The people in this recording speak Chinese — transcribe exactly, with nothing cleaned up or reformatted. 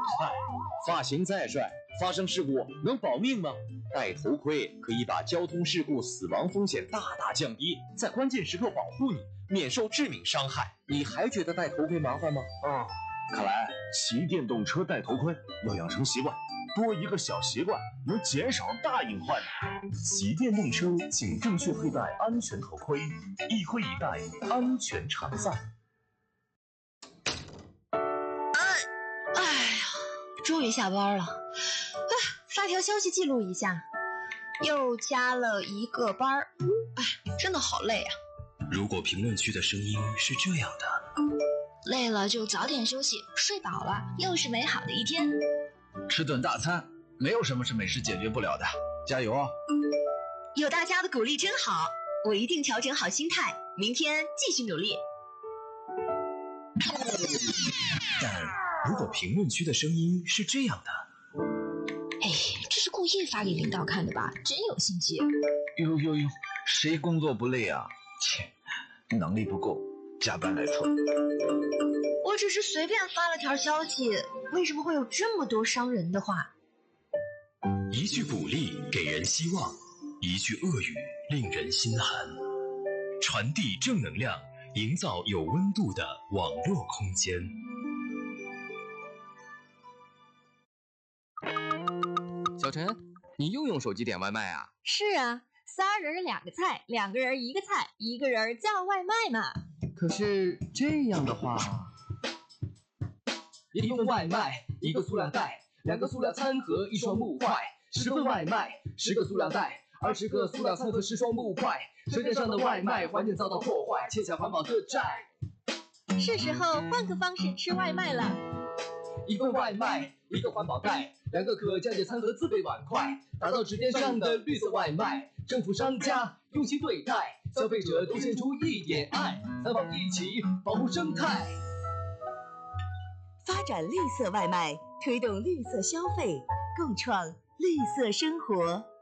嗨，发型再帅，发生事故能保命吗？戴头盔可以把交通事故死亡风险大大降低，在关键时刻保护你，免受致命伤害。你还觉得戴头盔麻烦吗？ 哦，看来骑电动车戴头盔要养成习惯，多一个小习惯能减少大隐患。骑电动车请正确佩戴安全头盔，一盔一戴，安全常在。 哎呀，终于下班了。哎，发条消息记录一下，又加了一个班儿。哎，真的好累啊。 如果评论区的声音是这样的， 累了就早点休息，睡饱了又是美好的一天。 吃顿大餐，没有什么是美食解决不了的，加油哦！ 有大家的鼓励真好，我一定调整好心态，明天继续努力。 但如果评论区的声音是这样的， 哎，这是故意发给领导看的吧？真有心机。 呦呦呦，谁工作不累啊？切，能力不够，加班来凑。 我只是随便发了条消息，为什么会有这么多伤人的话？ 一句鼓励给人希望，一句恶语令人心寒。传递正能量，营造有温度的网络空间。 小陈，你又用手机点外卖啊？ 是啊，仨人两个菜，两个人一个菜，一个人叫外卖嘛。 可是这样的话， 一份外卖，一个塑料袋，两个塑料餐盒，一双木筷，十份外卖，十个塑料袋，二十个塑料餐盒，十双木筷。舌尖上的外卖，环境遭到破坏，欠下环保的债。 是时候换个方式吃外卖了。 一份外卖，一个环保袋，两个可降解餐盒，自备碗筷，打造指尖上的绿色外卖。政府商家用心对待，消费者都献出一点爱，三方一起保护生态。 发展绿色外卖，推动绿色消费，共创绿色生活。